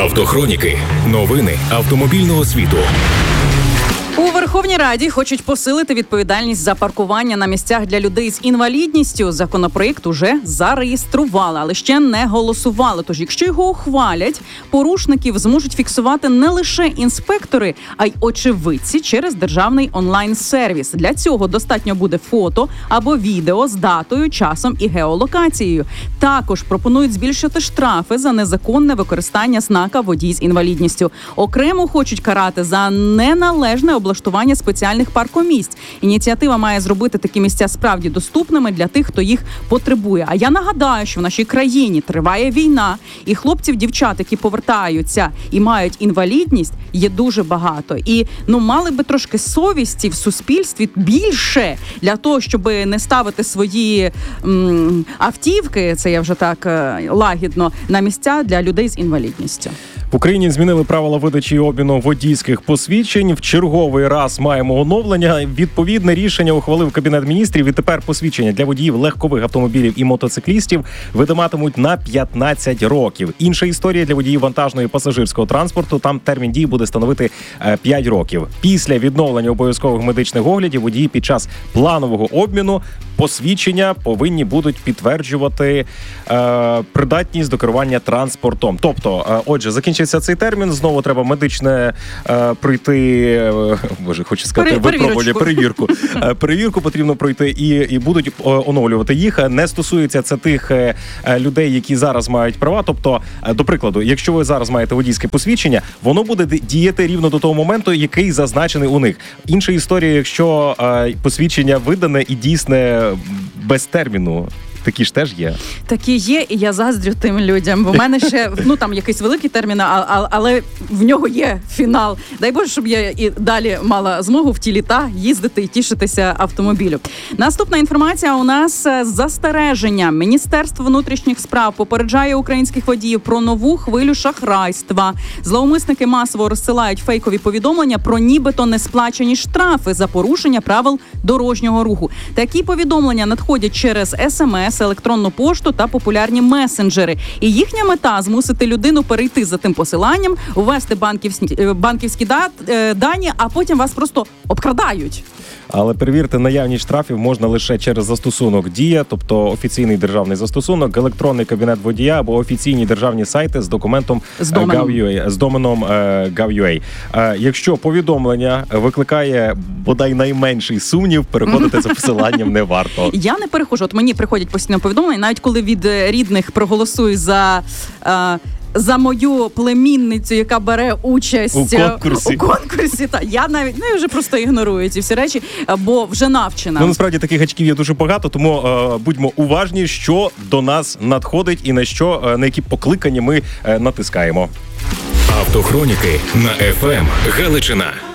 Автохроніки. Новини автомобільного світу. У Верховній Раді хочуть посилити відповідальність за паркування на місцях для людей з інвалідністю. Законопроєкт уже зареєстрували, але ще не голосували. Тож, якщо його ухвалять, порушників зможуть фіксувати не лише інспектори, а й очевидці через державний онлайн-сервіс. Для цього достатньо буде фото або відео з датою, часом і геолокацією. Також пропонують збільшити штрафи за незаконне використання знака «Водій з інвалідністю». Окремо хочуть карати за неналежне облаштування спеціальних паркомісць. Ініціатива має зробити такі місця справді доступними для тих, хто їх потребує. А я нагадаю, що в нашій країні триває війна, і хлопців, дівчат, які повертаються і мають інвалідність, є дуже багато. І мали би трошки совісті в суспільстві більше для того, щоб не ставити свої автівки, це я вже так лагідно, на місця для людей з інвалідністю. В Україні змінили правила видачі і обміну водійських посвідчень. В черговий раз маємо оновлення. Відповідне рішення ухвалив Кабінет міністрів. І тепер посвідчення для водіїв легкових автомобілів і мотоциклістів видиматимуть на 15 років. Інша історія для водіїв вантажного і пасажирського транспорту. Там термін дії буде становити 5 років. Після відновлення обов'язкових медичних оглядів водії під час планового обміну посвідчення повинні будуть підтверджувати придатність до керування транспортом. Тобто, отже, закінчився цей термін, знову треба медичне пройти, хочу сказати, випробування, перевірку. Перевірку потрібно пройти і будуть оновлювати їх. Не стосується це тих людей, які зараз мають права. Тобто, до прикладу, якщо ви зараз маєте водійське посвідчення, воно буде діяти рівно до того моменту, який зазначений у них. Інша історія, якщо посвідчення видане і дійсне без терміну. Такі ж теж є. Такі є, і я заздрю тим людям. Бо в мене ще, там якийсь великий термін, але в нього є фінал. Дай Боже, щоб я і далі мала змогу в ті літа їздити і тішитися автомобілю. Наступна інформація у нас з застереження. Міністерство внутрішніх справ попереджає українських водіїв про нову хвилю шахрайства. Зловмисники масово розсилають фейкові повідомлення про нібито несплачені штрафи за порушення правил дорожнього руху. Такі повідомлення надходять через СМС, електронну пошту та популярні месенджери. І їхня мета – змусити людину перейти за тим посиланням, ввести банківські дані, а потім вас просто обкрадають. Але перевірити наявність штрафів можна лише через застосунок «Дія», тобто офіційний державний застосунок, електронний кабінет водія або офіційні державні сайти з документом з доменом Gov.ua. Якщо повідомлення викликає бодай найменший сумнів, переходити за посиланням не варто. Я не перехожу. От мені приходять постійно повідомлення, навіть коли від рідних проголосуй за мою племінницю, яка бере участь у конкурсі. Я навіть вже просто ігнорую ці всі речі, бо вже навчена. Насправді таких гачків є дуже багато, тому будьмо уважні, що до нас надходить і на які покликання ми натискаємо. Автохроніки на FM Галичина.